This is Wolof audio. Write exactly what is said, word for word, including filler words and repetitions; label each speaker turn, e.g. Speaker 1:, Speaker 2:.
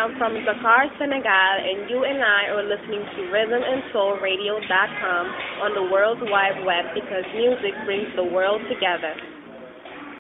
Speaker 1: I'm from Dakar, Senegal, and you and I are listening to rhythm and soul radio dot com on the World Wide Web because music brings the world together.